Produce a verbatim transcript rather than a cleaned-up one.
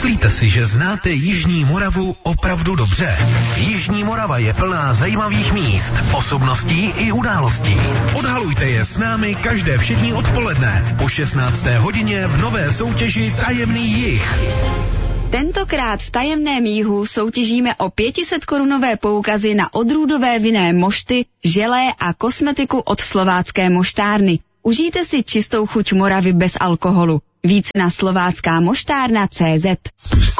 Myslíte si, že znáte Jižní Moravu opravdu dobře? Jižní Morava je plná zajímavých míst, osobností i událostí. Odhalujte je s námi každé všední odpoledne po šestnácté hodině v nové soutěži Tajemný jih. Tentokrát v Tajemném jihu soutěžíme o pět set korunové poukazy na odrůdové vinné mošty, želé a kosmetiku od Slovácké moštárny. Užijte si čistou chuť Moravy bez alkoholu. Víc na slovácká moštárna tečka cé zet.